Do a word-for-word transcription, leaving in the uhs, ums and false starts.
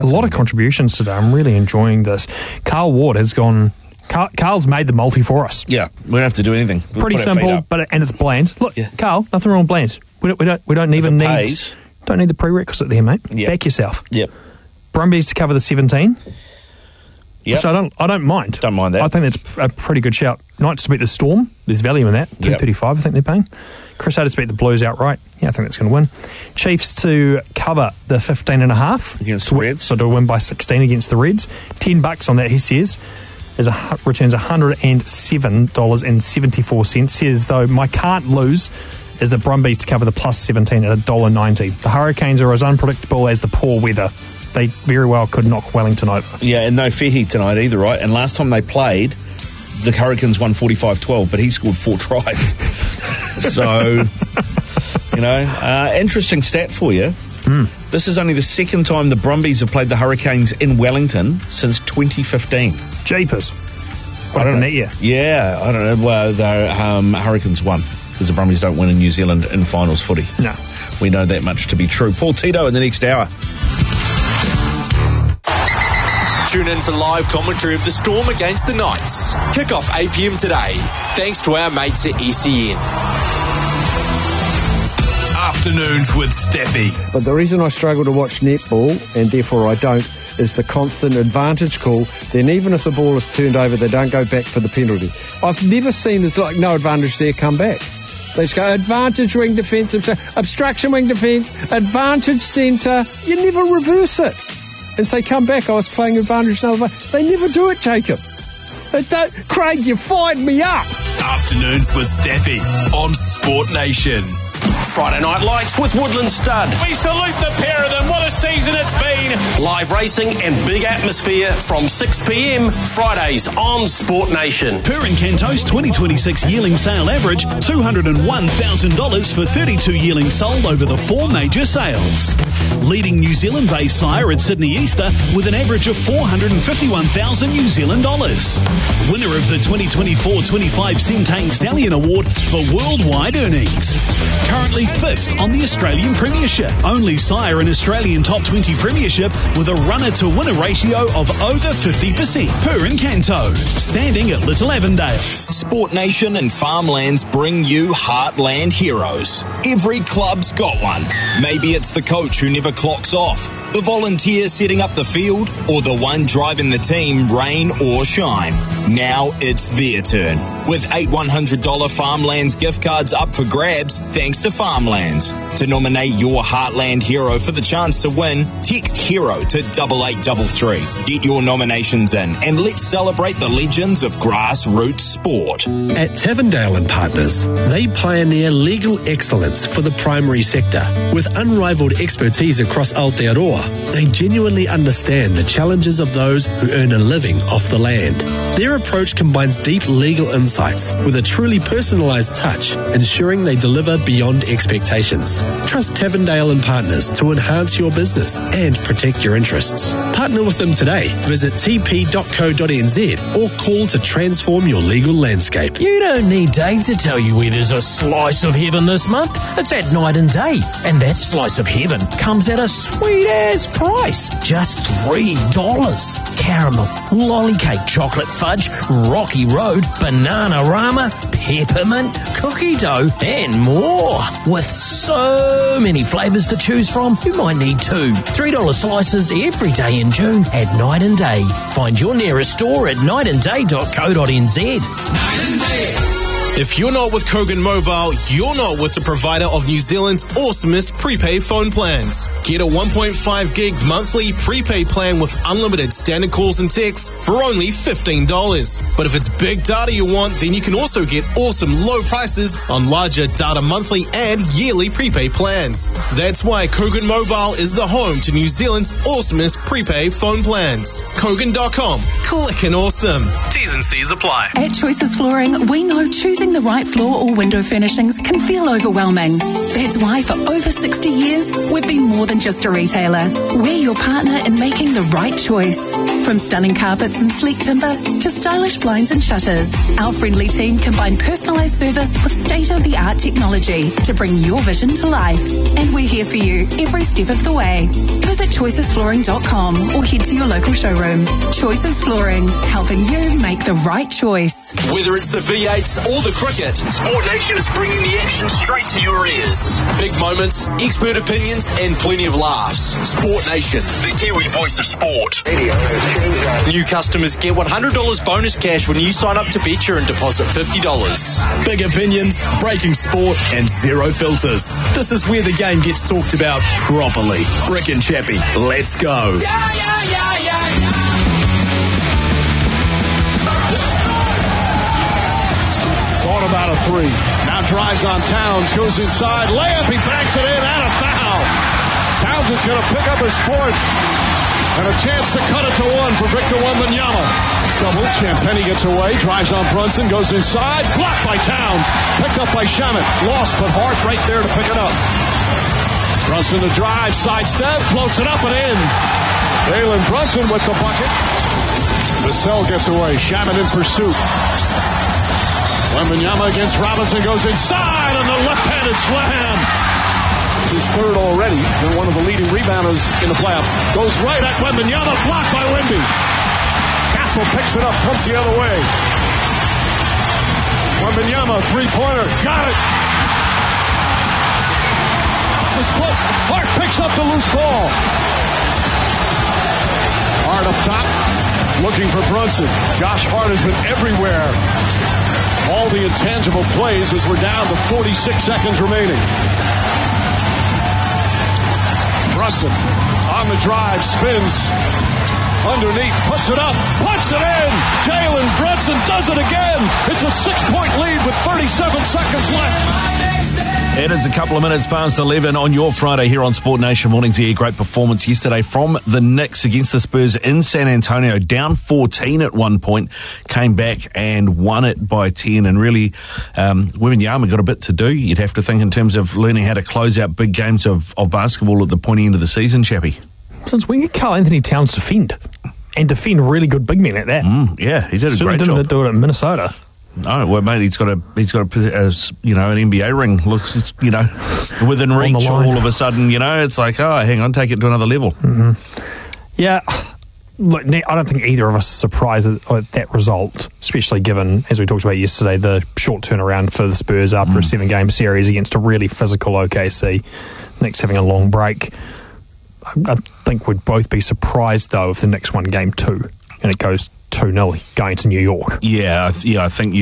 A lot of contributions today. I'm really enjoying this. Carl Ward has gone... Carl, Carl's made the multi for us. Yeah, we don't have to do anything. We'll Pretty simple, but and it's bland. Look, yeah. Carl, nothing wrong with bland. We don't, we don't, we don't even need... Pays. Don't need the prerequisite there, mate. Yep. Back yourself. Yep. Brumbies to cover the seventeen. Yep. So I don't, I don't mind. Don't mind that. I think that's a pretty good shout. Knights to beat the Storm. There's value in that. two thirty-five, I think they're paying. Crusaders to beat the Blues outright. Yeah, I think that's going to win. Chiefs to cover the fifteen and a half against the Reds. So to win by sixteen against the Reds. Ten bucks on that, he says. Is a, returns one hundred seven dollars and seventy-four cents. Says, though, my can't lose is the Brumbies to cover the plus seventeen at one dollar ninety. The Hurricanes are as unpredictable as the poor weather. They very well could knock Wellington over. Yeah, and no Fehi tonight either, right? And last time they played, the Hurricanes won forty-five twelve, but he scored four tries. So, you know, uh, interesting stat for you. Mm. This is only the second time the Brumbies have played the Hurricanes in Wellington since twenty fifteen. Jeepers. What happened that year? Yeah, I don't know. Well, the um, Hurricanes won because the Brumbies don't win in New Zealand in finals footy. No. We know that much to be true. Paul Tito in the next hour. Tune in for live commentary of the Storm against the Knights. Kick off eight p.m. today, thanks to our mates at E C N. Afternoons with Steffi. But the reason I struggle to watch netball, and therefore I don't, is the constant advantage call. Then even if the ball is turned over, they don't go back for the penalty. I've never seen it's like no advantage there, come back. They just go advantage wing defence, obstruction wing defence, advantage centre. You never reverse it and say come back. I was playing advantage. No, they never do it, Jacob. They don't. Craig, you fired me up. Afternoons with Steffi on Sport Nation. Friday Night Lights with Woodland Stud. We salute the pair of them. What a season it's been. Live racing and big atmosphere from six p.m. Fridays on Sport Nation. Purin Canto's twenty twenty-six yearling sale average, two hundred one thousand dollars for thirty-two yearlings sold over the four major sales. Leading New Zealand-based sire at Sydney Easter with an average of four hundred fifty-one thousand New Zealand dollars. Winner of the twenty twenty-four twenty-five Centane Stallion Award for worldwide earnings. Currently fifth on the Australian Premiership. Only sire in Australian Top twenty Premiership with a runner-to-winner ratio of over fifty percent. Purin Canto, standing at Little Avondale. Sport Nation and Farmlands bring you Heartland Heroes. Every club's got one. Maybe it's the coach who never clocks off, the volunteer setting up the field, or the one driving the team, rain or shine. Now it's their turn. With eight one hundred dollars Farmlands gift cards up for grabs, thanks to Farmlands. To nominate your Heartland hero for the chance to win, text HERO to double eight double three. Get your nominations in and let's celebrate the legends of grassroots sport. At Tavendale and Partners, they pioneer legal excellence for the primary sector. With unrivaled expertise across Aotearoa, they genuinely understand the challenges of those who earn a living off the land. Their approach combines deep legal insights with a truly personalised touch, ensuring they deliver beyond expectations. Trust Tavendale and Partners to enhance your business and protect your interests. Partner with them today. Visit t p dot co dot n z or call to transform your legal landscape. You don't need Dave to tell you where there's a slice of heaven this month. It's at Night and Day. And that slice of heaven comes at a sweet-ass price. Just three dollars. Caramel, lolly cake, chocolate fudge, Rocky Road, Bananarama, peppermint, cookie dough, and more. With so many flavours to choose from, you might need two. three dollars slices every day in June at Night and Day. Find your nearest store at night and day dot co dot n z. Night and Day. If you're not with Kogan Mobile, you're not with the provider of New Zealand's awesomest prepaid phone plans. Get a one point five gig monthly prepaid plan with unlimited standard calls and texts for only fifteen dollars. But if it's big data you want, then you can also get awesome low prices on larger data monthly and yearly prepaid plans. That's why Kogan Mobile is the home to New Zealand's awesomest prepaid phone plans. Kogan dot com. Clickin' awesome. T's and C's apply. At Choices Flooring, we know choosing Choosing the right floor or window furnishings can feel overwhelming. That's why for over sixty years, we've been more than just a retailer. We're your partner in making the right choice. From stunning carpets and sleek timber to stylish blinds and shutters, our friendly team combine personalised service with state-of-the-art technology to bring your vision to life. And we're here for you every step of the way. Visit choices flooring dot com or head to your local showroom. Choices Flooring, helping you make the right choice. Whether it's the V eights or the cricket, Sport Nation is bringing the action straight to your ears. Big moments, expert opinions, and plenty of laughs. Sport Nation, the Kiwi voice of sport. New customers get one hundred dollars bonus cash when you sign up to Betcha and deposit fifty dollars. Big opinions, breaking sport, and zero filters. This is where the game gets talked about properly. Rick and Chappie, let's go. Yeah, yeah, yeah, yeah, yeah. Thought about a three. Now drives on Towns, goes inside, layup, he banks it in, and a foul. Towns is going to pick up his fourth, and a chance to cut it to one for Victor Wembanyama. Double, Champagny gets away, drives on Brunson, goes inside, blocked by Towns, picked up by Shamet, lost, but Hart right there to pick it up. Brunson to drive, sidestep, floats it up and in. Jalen Brunson with the bucket. Vassell gets away, Shamet in pursuit. Wembanyama against Robinson, goes inside on the left-handed slam. It's his third already. Been one of the leading rebounders in the playoff. Goes right at Wembanyama, blocked by Wemby. Castle picks it up, pumps the other way. Wembanyama, three-pointer, got it. The split. Hart picks up the loose ball. Hart up top, looking for Brunson. Josh Hart has been everywhere. All the intangible plays as we're down to forty-six seconds remaining. Brunson on the drive, spins underneath, puts it up, puts it in. Jalen Brunson does it again. It's a six-point lead with thirty-seven seconds left. It is a couple of minutes past eleven on your Friday here on Sport Nation Mornings Air. Great performance yesterday from the Knicks against the Spurs in San Antonio. Down fourteen at one point, came back and won it by ten. And really, um, Wembanyama got a bit to do, you'd have to think, in terms of learning how to close out big games of, of basketball at the pointy end of the season, Chappie. Since when did Karl Anthony Towns defend? And defend really good big men at that. Mm, yeah, he did a Certainly great didn't job. do it in Minnesota. No, well, mate, he's got a he's got a, a you know an N B A ring. Looks, you know, within reach. All of a sudden, you know, it's like, oh, hang on, take it to another level. Mm-hmm. Yeah, look, I don't think either of us are surprised at, at that result, especially given, as we talked about yesterday, the short turnaround for the Spurs after mm. a seven-game series against a really physical O K C. Knicks having a long break. I, I think we'd both be surprised though if the Knicks won game two and it goes two nil going to New York. Yeah, yeah, I think. You